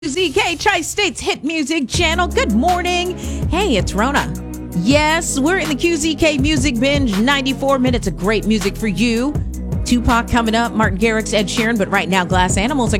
ZK Tri-State's hit music channel. Good morning. Hey, it's Rona. Yes, we're in the QZK Music Binge. 94 minutes of great music for you. Tupac coming up, Martin Garrix, Ed Sheeran, but right now, Glass Animals.